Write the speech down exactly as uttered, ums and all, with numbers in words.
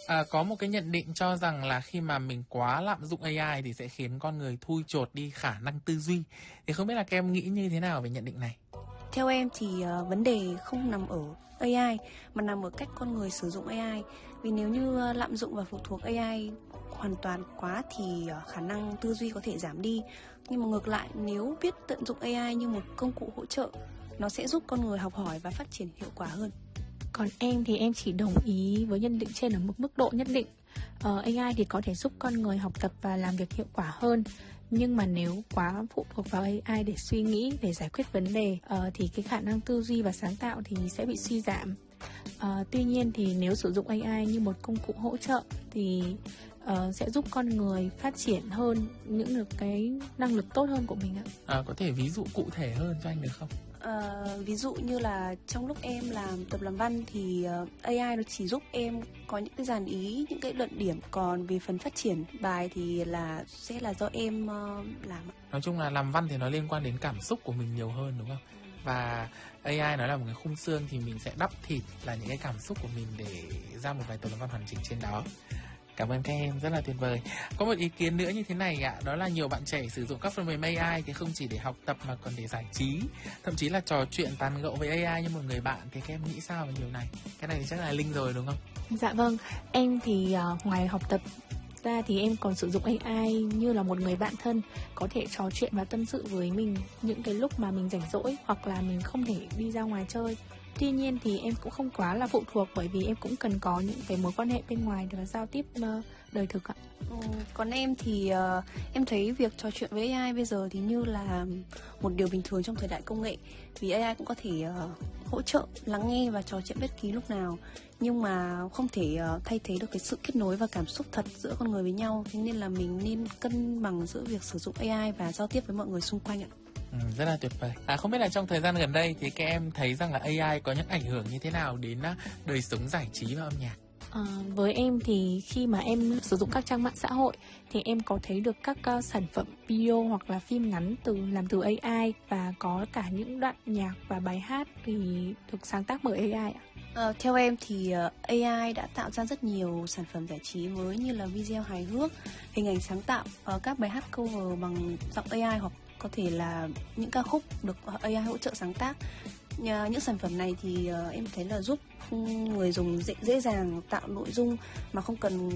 À, có một cái nhận định cho rằng là khi mà mình quá lạm dụng a i thì sẽ khiến con người thui chột đi khả năng tư duy. Thì không biết là các em nghĩ như thế nào về nhận định này? Theo em thì uh, vấn đề không nằm ở a i mà nằm ở cách con người sử dụng a i. Vì nếu như uh, lạm dụng và phụ thuộc a i hoàn toàn quá thì uh, khả năng tư duy có thể giảm đi. Nhưng mà ngược lại, nếu biết tận dụng a i như một công cụ hỗ trợ, nó sẽ giúp con người học hỏi và phát triển hiệu quả hơn. Còn em thì em chỉ đồng ý với nhận định trên ở một mức độ nhất định. ờ, a i thì có thể giúp con người học tập và làm việc hiệu quả hơn. Nhưng mà nếu quá phụ thuộc vào a i để suy nghĩ, để giải quyết vấn đề uh, thì cái khả năng tư duy và sáng tạo thì sẽ bị suy giảm. uh, Tuy nhiên thì nếu sử dụng a i như một công cụ hỗ trợ thì uh, sẽ giúp con người phát triển hơn những được cái năng lực tốt hơn của mình ạ. À, có thể ví dụ cụ thể hơn cho anh được không? À, ví dụ như là trong lúc em làm tập làm văn thì uh, a i nó chỉ giúp em có những cái dàn ý, những cái luận điểm, còn về phần phát triển bài thì là sẽ là do em uh, làm. Nói chung là làm văn thì nó liên quan đến cảm xúc của mình nhiều hơn đúng không? Và a i nó là một cái khung xương thì mình sẽ đắp thịt là những cái cảm xúc của mình để ra một bài tập làm văn hoàn chỉnh trên đó. Cảm ơn các em, rất là tuyệt vời. Có một ý kiến nữa như thế này ạ, đó là nhiều bạn trẻ sử dụng các phần mềm a i thì không chỉ để học tập mà còn để giải trí, thậm chí là trò chuyện tán gẫu với a i như một người bạn. Thì các em nghĩ sao về điều này? Cái này thì chắc là Linh rồi đúng không? Dạ vâng, em thì uh, ngoài học tập ra thì em còn sử dụng a i như là một người bạn thân, có thể trò chuyện và tâm sự với mình những cái lúc mà mình rảnh rỗi hoặc là mình không thể đi ra ngoài chơi. Tuy nhiên thì em cũng không quá là phụ thuộc, bởi vì em cũng cần có những cái mối quan hệ bên ngoài để giao tiếp uh, đời thực ạ. Ừ, còn em thì uh, em thấy việc trò chuyện với a i bây giờ thì như là một điều bình thường trong thời đại công nghệ. Vì a i cũng có thể uh, hỗ trợ lắng nghe và trò chuyện bất kỳ lúc nào, nhưng mà không thể uh, thay thế được cái sự kết nối và cảm xúc thật giữa con người với nhau. Thế nên là mình nên cân bằng giữa việc sử dụng a i và giao tiếp với mọi người xung quanh ạ. Ừ, rất là tuyệt vời. À, không biết là trong thời gian gần đây thì các em thấy rằng là a i có những ảnh hưởng như thế nào đến đời sống giải trí và âm nhạc? À, với em thì khi mà em sử dụng các trang mạng xã hội thì em có thấy được các uh, sản phẩm video hoặc là phim ngắn từ làm từ a i, và có cả những đoạn nhạc và bài hát thì được sáng tác bởi a i ạ. À, theo em thì uh, a i đã tạo ra rất nhiều sản phẩm giải trí mới như là video hài hước, hình ảnh sáng tạo, uh, các bài hát cover bằng giọng a i hoặc có thể là những ca khúc được a i hỗ trợ sáng tác. Nhờ những sản phẩm này thì uh, em thấy là giúp người dùng dễ, dễ dàng tạo nội dung mà không cần